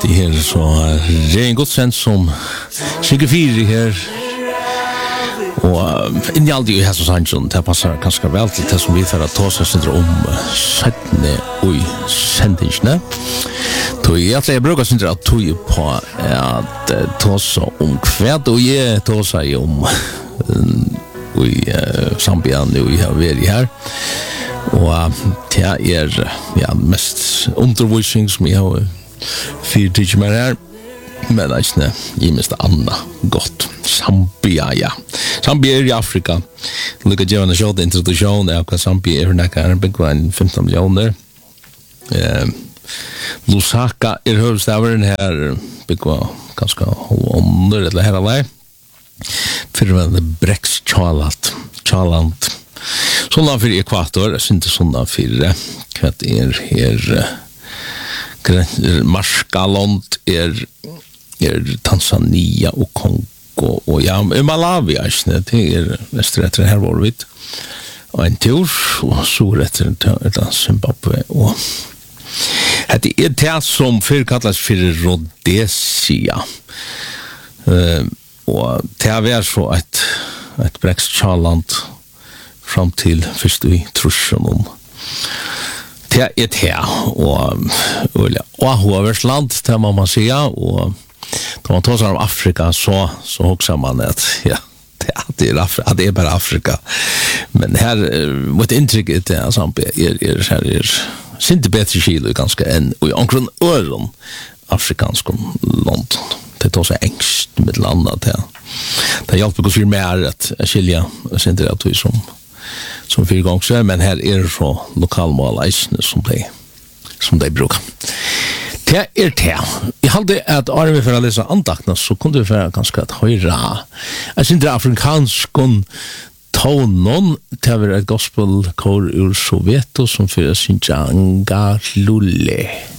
Det här så det är en god sens som 24 här. Och in i allt ju här så sant det passar ganska väl till det som vi för att ta oss centrum om sättne och sentingen. Då jag brukar centra att ta på att ta oss om kvärt och ge ta oss om i Zambia nu har vi här. Och det ja mest undervisning som jag har för det med här. Men alltså i mest Anna gott Zambia ja. Zambia i Afrika. Look at Jonas short introduktion av Zambia är näka big one 15 miljoner. Lusaka är huvudstaden här big one ganska under det här alla. För det Brex Charlotte. Såna för ekvator, inte såna för kvart är Marskalond är Tanzania och Kongo och ja, Malawi det är nästan här var vi och en tur och så rätt Zimbabwe och det är det som för kallas för Rhodesia och det är så ett Brexit-land fram till först i trusjonen det är det och Hoversland det må man säga och då man talar om Afrika så också man att ja det är bara Afrika men här vad intrycket är Zambia är inte bättre kilo ganska än och omkring öron afrikansk land det tar sig ängst med landet här det hjälper oss ju mer att skilja sen det att som för gång så men här är det så lokalmålisen som de brukar. Det är det. Jag hade att arme för att läsa andakterna så kunde vi för ganska att höra. Jag syns det afrikanskon tonen det var ett gospelkor ur Soveto som för sin Janga Lulle.